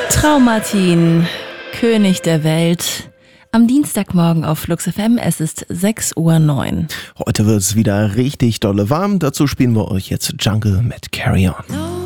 Traumatin, König der Welt. Am Dienstagmorgen auf Flux FM, es ist 6:09 Uhr. Heute wird es wieder richtig dolle warm. Dazu spielen wir euch jetzt Jungle mit Carry On.